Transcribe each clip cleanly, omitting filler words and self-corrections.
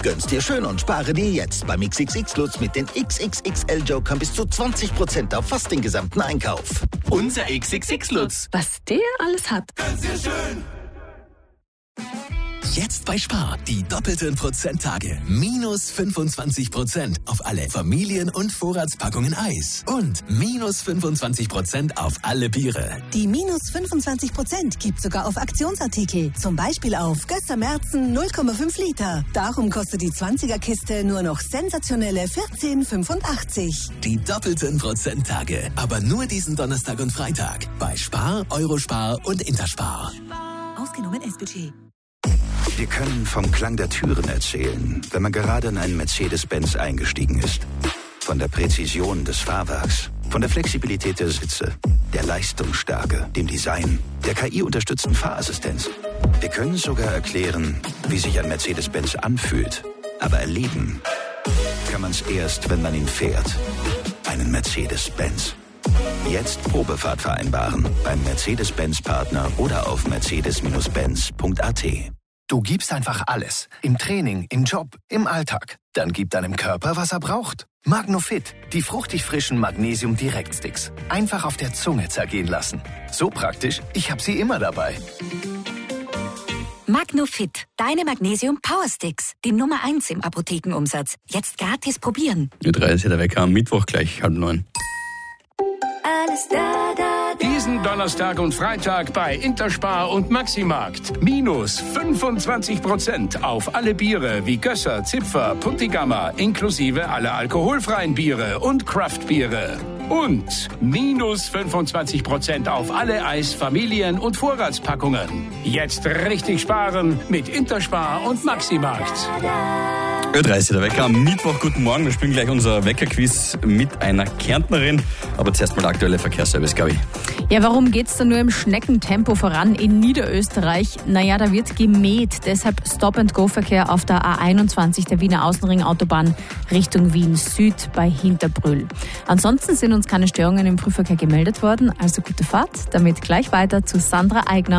Gönn's dir schön und spare dir jetzt beim XXX Lutz mit den XXXL Jokern bis zu 20% auf fast den gesamten Einkauf. Unser XXX Lutz. Was der alles hat. Gönn's dir schön. Jetzt bei Spar, die doppelten Prozenttage. Minus 25% auf alle Familien- und Vorratspackungen Eis. Und minus 25% auf alle Biere. Die minus 25% gibt sogar auf Aktionsartikel. Zum Beispiel auf Gösser Märzen 0,5 Liter. Darum kostet die 20er-Kiste nur noch sensationelle 14,85. Die doppelten Prozenttage. Aber nur diesen Donnerstag und Freitag. Bei Spar, Eurospar und Interspar. Ausgenommen S-Budget. Wir können vom Klang der Türen erzählen, wenn man gerade in einen Mercedes-Benz eingestiegen ist. Von der Präzision des Fahrwerks, von der Flexibilität der Sitze, der Leistungsstärke, dem Design, der KI-unterstützten Fahrassistenz. Wir können sogar erklären, wie sich ein Mercedes-Benz anfühlt. Aber erleben kann man es erst, wenn man ihn fährt. Einen Mercedes-Benz. Jetzt Probefahrt vereinbaren beim Mercedes-Benz-Partner oder auf mercedes-benz.at. Du gibst einfach alles. Im Training, im Job, im Alltag. Dann gib deinem Körper, was er braucht. Magnofit, die fruchtig frischen Magnesium-Direktsticks. Einfach auf der Zunge zergehen lassen. So praktisch, ich habe sie immer dabei. Magnofit, deine Magnesium-Powersticks. Die Nummer 1 im Apothekenumsatz. Jetzt gratis probieren. Ö3 ist ja der Wecker am Mittwoch gleich 8:30. Alles da, da, da. Diesen Donnerstag und Freitag bei Interspar und Maximarkt. Minus 25% auf alle Biere wie Gösser, Zipfer, Puntigammer, inklusive aller alkoholfreien Biere und Craftbiere. Und minus 25% auf alle Eis-, Familien- und Vorratspackungen. Jetzt richtig sparen mit Interspar und Maximarkt. Ö3 ist ja der Wecker am Mittwoch. Guten Morgen, wir spielen gleich unser Weckerquiz mit einer Kärntnerin. Aber zuerst mal der aktuelle Verkehrsservice, Gabi. Ja, warum geht's da nur im Schneckentempo voran in Niederösterreich? Naja, da wird gemäht. Deshalb Stop-and-Go-Verkehr auf der A21 der Wiener Außenring-Autobahn Richtung Wien Süd bei Hinterbrühl. Ansonsten sind uns keine Störungen im Frühverkehr gemeldet worden. Also gute Fahrt. Damit gleich weiter zu Sandra Eigner.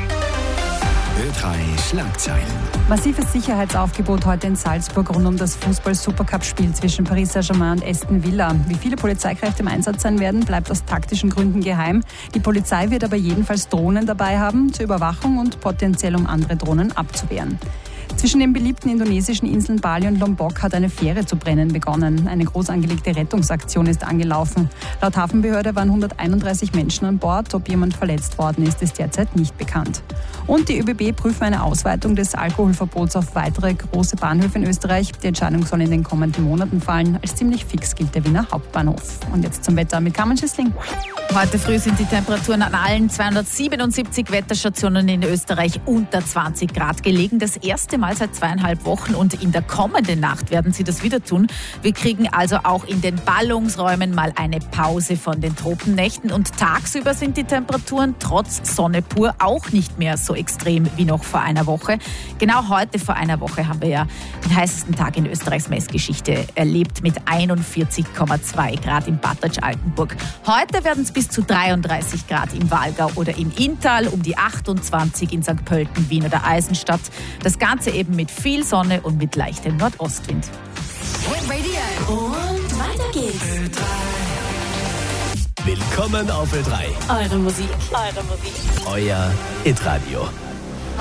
Ö3 Schlagzeilen. Massives Sicherheitsaufgebot heute in Salzburg rund um das Fußball-Supercup-Spiel zwischen Paris Saint-Germain und Aston Villa. Wie viele Polizeikräfte im Einsatz sein werden, bleibt aus taktischen Gründen geheim. Die Polizei wird aber jedenfalls Drohnen dabei haben, zur Überwachung und potenziell um andere Drohnen abzuwehren. Zwischen den beliebten indonesischen Inseln Bali und Lombok hat eine Fähre zu brennen begonnen. Eine groß angelegte Rettungsaktion ist angelaufen. Laut Hafenbehörde waren 131 Menschen an Bord. Ob jemand verletzt worden ist, ist derzeit nicht bekannt. Und die ÖBB prüfen eine Ausweitung des Alkoholverbots auf weitere große Bahnhöfe in Österreich. Die Entscheidung soll in den kommenden Monaten fallen. Als ziemlich fix gilt der Wiener Hauptbahnhof. Und jetzt zum Wetter mit Carmen Schissling. Heute früh sind die Temperaturen an allen 277 Wetterstationen in Österreich unter 20 Grad gelegen. Das erste Mal seit 2,5 Wochen und in der kommenden Nacht werden sie das wieder tun. Wir kriegen also auch in den Ballungsräumen mal eine Pause von den Tropennächten und tagsüber sind die Temperaturen trotz Sonne pur auch nicht mehr so extrem wie noch vor einer Woche. Genau heute vor einer Woche haben wir ja den heißesten Tag in Österreichs Messgeschichte erlebt mit 41,2 Grad in Bad Altenburg. Heute werden es bis zu 33 Grad im Walgau oder im Inntal, um die 28 in St. Pölten, Wien oder Eisenstadt. Das Ganze eben mit viel Sonne und mit leichtem Nordostwind. Und weiter geht's. Willkommen auf Ö3. Eure Musik. Euer Hitradio.